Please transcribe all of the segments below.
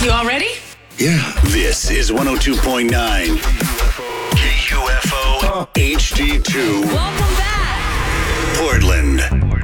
You all ready? Yeah. This is 102.9 KUFO HD2. Welcome back. Portland.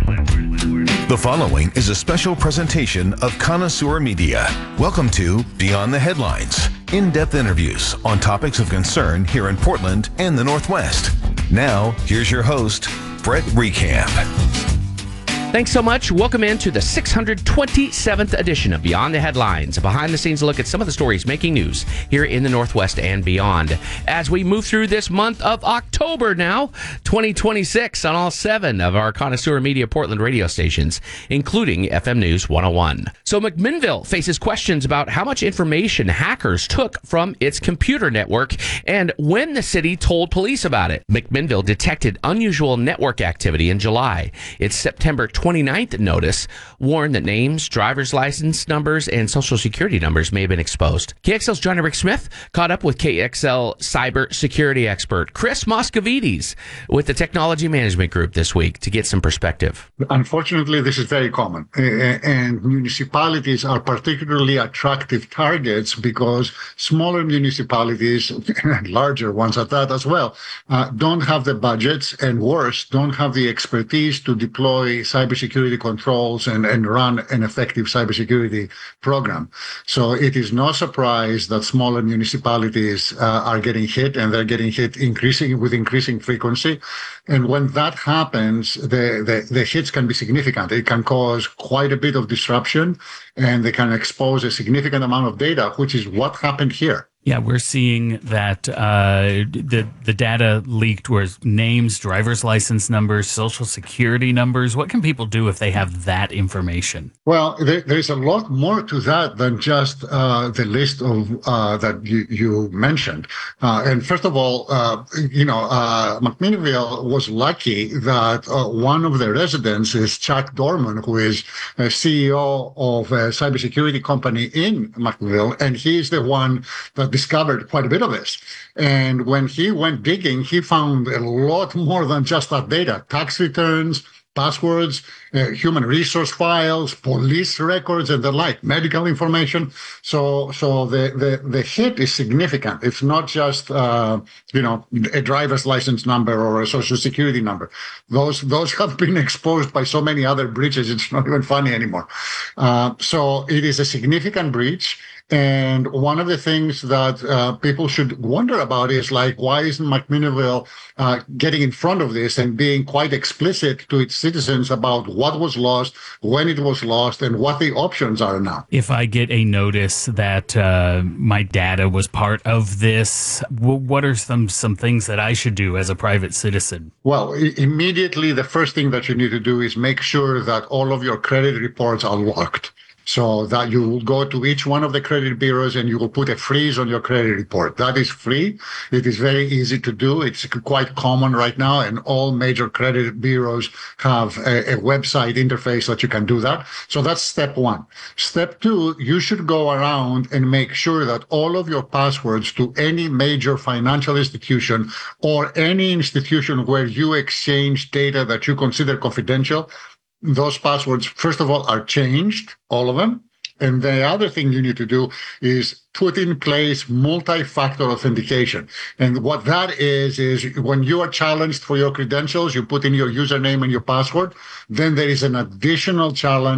The following is a special presentation of Connoisseur Media. Welcome to Beyond the Headlines, in-depth interviews on topics of concern here in Portland and the Northwest. Now, here's your host, Brett Recamp. Thanks so much. Welcome into the 627th edition of Beyond the Headlines, a behind-the-scenes look at some of the stories making news here in the Northwest and beyond. As we move through this month of October now, 2026, on all 7 of our Connoisseur Media Portland radio stations, including FM News 101. So McMinnville faces questions about how much information hackers took from its computer network and when the city told police about it. McMinnville detected unusual network activity in July. Its September 29th notice warned that names, driver's license numbers, and social security numbers may have been exposed. KXL's John Eric Smith caught up with KXL cyber security expert Chris Moscovides with the Technology Management Group this week to get some perspective. Unfortunately, this is very common, and municipalities are particularly attractive targets because smaller municipalities, and larger ones at that as well, don't have the budgets and worse, don't have the expertise to deploy cybersecurity controls and run an effective cybersecurity program. So it is no surprise that smaller municipalities are getting hit, and they're getting hit with increasing frequency. And when that happens, the hits can be significant. It can cause quite a bit of disruption, and they can expose a significant amount of data, which is what happened here. Yeah, we're seeing that the data leaked was names, driver's license numbers, social security numbers. What can people do if they have that information? Well, there's a lot more to that than just the list of that you mentioned. And first of all, McMinnville was lucky that one of the residents is Chuck Dorman, who is a CEO of a cybersecurity company in McMinnville, and he's the one that discovered quite a bit of this. And when he went digging, he found a lot more than just that data: tax returns, passwords, human resource files, police records, and the like, medical information. So the hit is significant. It's not just a driver's license number or a social security number. Those have been exposed by so many other breaches. It's not even funny anymore. So it is a significant breach. And one of the things that people should wonder about is, why isn't McMinnville getting in front of this and being quite explicit to its citizens about what was lost, when it was lost, and what the options are now? If I get a notice that my data was part of this, what are some things that I should do as a private citizen? Well, immediately, the first thing that you need to do is make sure that all of your credit reports are locked. So that you will go to each one of the credit bureaus and you will put a freeze on your credit report. That is free. It is very easy to do. It's quite common right now, and all major credit bureaus have a website interface that you can do that. So that's step 1. Step 2, you should go around and make sure that all of your passwords to any major financial institution or any institution where you exchange data that you consider confidential, those passwords, first of all, are changed, all of them. And the other thing you need to do is put in place multi-factor authentication. And what that is when you are challenged for your credentials, you put in your username and your password. Then there is an additional challenge